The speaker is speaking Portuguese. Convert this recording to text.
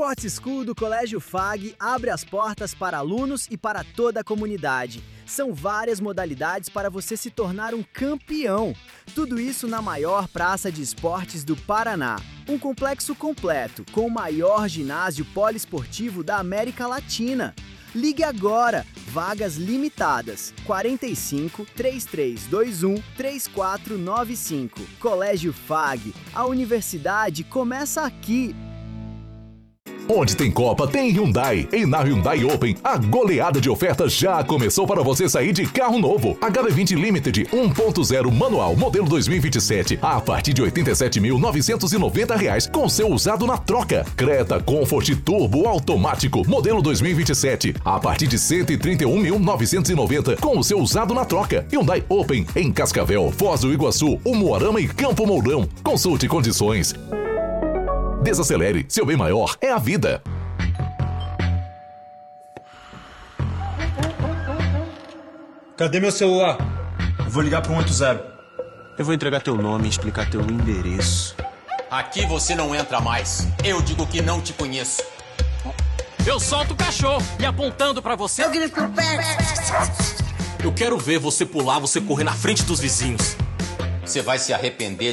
Sports School do Colégio FAG abre as portas para alunos e para toda a comunidade. São várias modalidades para você se tornar um campeão. Tudo isso na maior praça de esportes do Paraná. Um complexo completo, com o maior ginásio poliesportivo da América Latina. Ligue agora, vagas limitadas, 45 3321 3495. Colégio FAG, a universidade começa aqui. Onde tem Copa, tem Hyundai. E na Hyundai Open, a goleada de ofertas já começou para você sair de carro novo. HB20 Limited 1.0 manual, modelo 2027, a partir de R$ 87.990 com seu usado na troca. Creta Comfort Turbo automático, modelo 2027, a partir de R$ 131.990 com o seu usado na troca. Hyundai Open em Cascavel, Foz do Iguaçu, Umuarama e Campo Mourão. Consulte condições. Desacelere, seu bem maior é a vida. Cadê meu celular? Eu vou ligar pro 180. Eu vou entregar teu nome e explicar teu endereço. Aqui você não entra mais. Eu digo que não te conheço. Eu solto o cachorro e apontando pra você... Eu grito pro pé. Eu quero ver você pular, você correr na frente dos vizinhos. Você vai se arrepender